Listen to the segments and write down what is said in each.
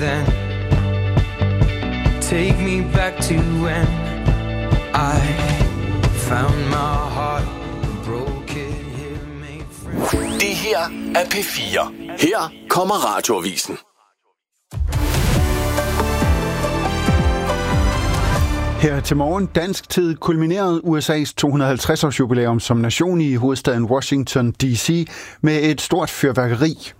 Then take me back to when I found my heart broke it here made friends. Det her er P4. Her kommer Radioavisen. Her til morgen dansk tid kulminerede USA's 250-års jubilæum som nation i hovedstaden Washington D.C. med et stort fyrværkeri.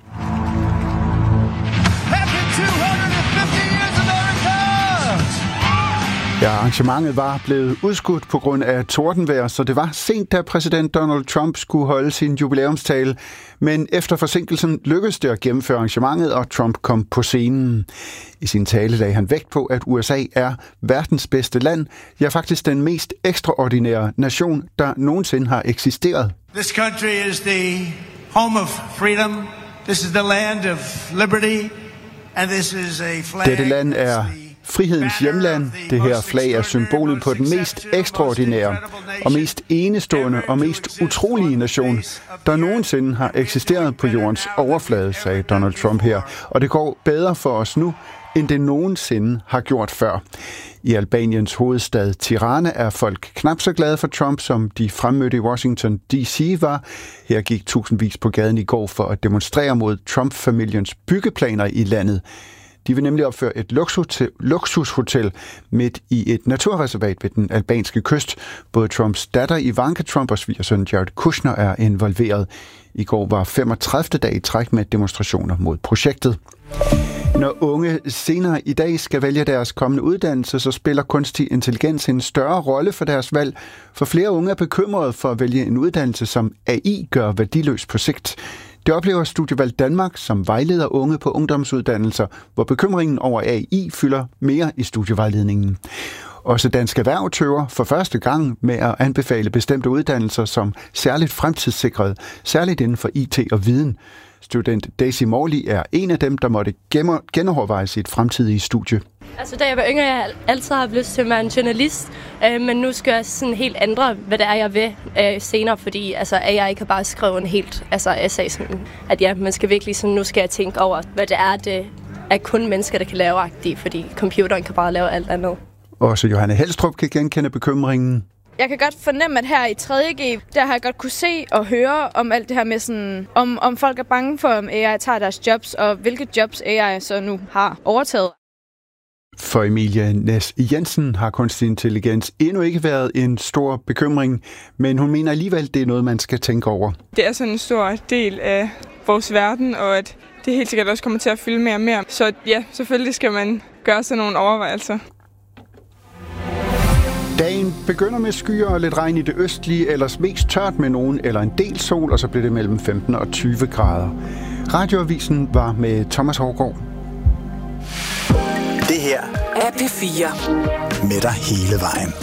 Ja, arrangementet var blevet udskudt på grund af tordenvejr, så det var sent, da præsident Donald Trump skulle holde sin jubilæumstale. Men efter forsinkelsen lykkedes det at gennemføre arrangementet, og Trump kom på scenen. I sin tale lagde han vægt på, at USA er verdens bedste land, ja faktisk den mest ekstraordinære nation, der nogensinde har eksisteret. This country is the home of freedom. This is the land of liberty. And this is a flag. Dette land er frihedens hjemland. Det her flag er symbolet på den mest ekstraordinære og mest enestående og mest utrolige nation, der nogensinde har eksisteret på jordens overflade, sagde Donald Trump her. Og det går bedre for os nu, end det nogensinde har gjort før. I Albaniens hovedstad Tirana er folk knap så glade for Trump, som de fremmødte i Washington D.C. var. Her gik tusindvis på gaden i går for at demonstrere mod Trump-familiens byggeplaner i landet. De vil nemlig opføre et luksushotel midt i et naturreservat ved den albanske kyst. Både Trumps datter Ivanka Trump og svigersøn Jared Kushner er involveret. I går var 35. dag i træk med demonstrationer mod projektet. Når unge senere i dag skal vælge deres kommende uddannelse, så spiller kunstig intelligens en større rolle for deres valg. For flere unge er bekymrede for at vælge en uddannelse, som AI gør værdiløs på sigt. Det oplever Studievalg Danmark, som vejleder unge på ungdomsuddannelser, hvor bekymringen over AI fylder mere i studievejledningen. Også Dansk Erhverv tøver for første gang med at anbefale bestemte uddannelser som særligt fremtidssikret, særligt inden for IT og viden. Student Daisy Morley er en af dem, der måtte genoverveje sit fremtidige studie. Altså, da jeg var yngre, jeg altid har lyst til at være en journalist, men nu skal jeg sådan helt ændre, hvad det er, jeg vil senere, fordi altså, AI kan bare skrive en helt essay, sådan, at ja, man skal virkelig sådan, nu skal jeg tænke over, hvad det er kun mennesker, der kan lave agtigt, fordi computeren kan bare lave alt andet. Også Johanne Helstrup kan genkende bekymringen. Jeg kan godt fornemme, at her i 3.G, der har jeg godt kunne se og høre om alt det her med sådan, om folk er bange for, om AI tager deres jobs, og hvilke jobs AI så nu har overtaget. For Emilie Næs Jensen har kunstig intelligens endnu ikke været en stor bekymring, men hun mener alligevel, det er noget, man skal tænke over. Det er sådan en stor del af vores verden, og at det helt sikkert også kommer til at fylde mere og mere. Så ja, selvfølgelig skal man gøre sådan nogle overvejelser. Dagen begynder med skyer og lidt regn i det østlige, ellers mest tørt med nogen eller en del sol, og så bliver det mellem 15 og 20 grader. Radioavisen var med Thomas Hårgaard. Det her er P4. Med dig hele vejen.